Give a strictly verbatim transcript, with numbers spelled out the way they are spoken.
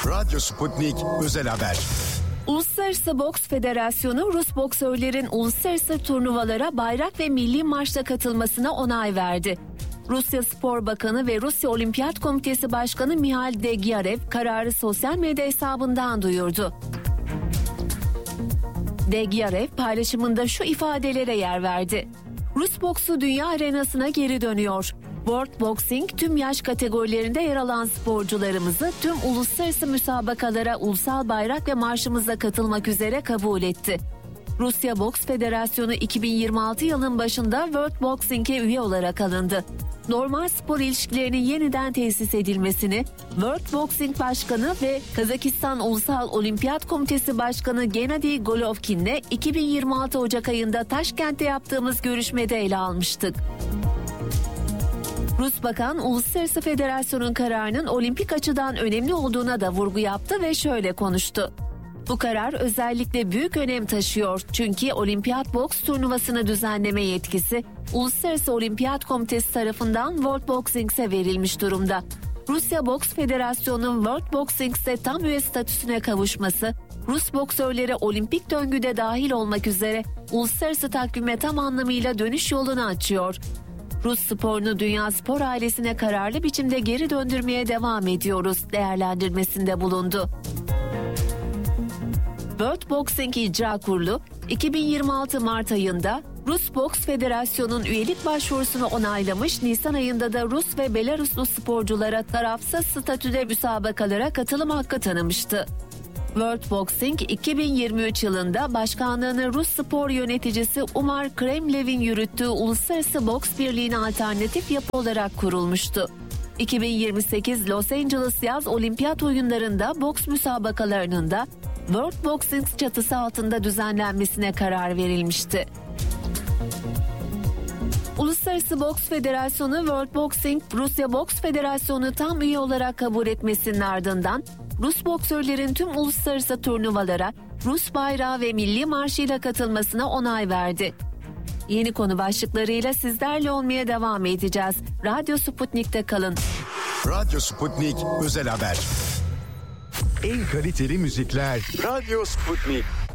Radyo Sputnik Özel Haber. Uluslararası Boks Federasyonu Rus boksörlerin uluslararası turnuvalara bayrak ve milli marşla katılmasına onay verdi. Rusya Spor Bakanı ve Rusya Olimpiyat Komitesi Başkanı Mihail Degyarev kararı sosyal medya hesabından duyurdu. Degyarev paylaşımında şu ifadelere yer verdi. Rus boksu dünya arenasına geri dönüyor. World Boxing tüm yaş kategorilerinde yer alan sporcularımızı tüm uluslararası müsabakalara ulusal bayrak ve marşımızla katılmak üzere kabul etti. Rusya Boks Federasyonu iki bin yirmi altı yılının başında World Boxing'e üye olarak alındı. Normal spor ilişkilerinin yeniden tesis edilmesini World Boxing Başkanı ve Kazakistan Ulusal Olimpiyat Komitesi Başkanı Gennady Golovkin'le iki bin yirmi altı Ocak ayında Taşkent'te yaptığımız görüşmede ele almıştık. Rus Bakan, Uluslararası Federasyonun kararının olimpik açıdan önemli olduğuna da vurgu yaptı ve şöyle konuştu. Bu karar özellikle büyük önem taşıyor çünkü olimpiyat boks turnuvasını düzenleme yetkisi Uluslararası Olimpiyat Komitesi tarafından World Boxing'e verilmiş durumda. Rusya Boks Federasyonu'nun World Boxing'e tam üye statüsüne kavuşması, Rus boksörlere olimpik döngüde dahil olmak üzere uluslararası takvime tam anlamıyla dönüş yolunu açıyor. Rus sporunu dünya spor ailesine kararlı biçimde geri döndürmeye devam ediyoruz değerlendirmesinde bulundu. World Boxing İcra Kurulu iki bin yirmi altı Mart ayında Rus Boks Federasyonu'nun üyelik başvurusunu onaylamış, Nisan ayında da Rus ve Belaruslu sporculara tarafsız statüde müsabakalara katılım hakkı tanımıştı. World Boxing iki bin yirmi üç yılında başkanlığını Rus spor yöneticisi Umar Kremlev'in yürüttüğü Uluslararası Boks Birliği'ne alternatif yapı olarak kurulmuştu. iki bin yirmi sekiz Los Angeles Yaz Olimpiyat Oyunları'nda boks müsabakalarının da World Boxing çatısı altında düzenlenmesine karar verilmişti. Uluslararası Boks Federasyonu World Boxing, Rusya Boks Federasyonu tam üye olarak kabul etmesinin ardından Rus boksörlerin tüm uluslararası turnuvalara Rus bayrağı ve milli marşıyla katılmasına onay verdi. Yeni konu başlıklarıyla sizlerle olmaya devam edeceğiz. Radyo Sputnik'te kalın. Radyo Sputnik Özel Haber. En kaliteli müzikler Radyo Sputnik.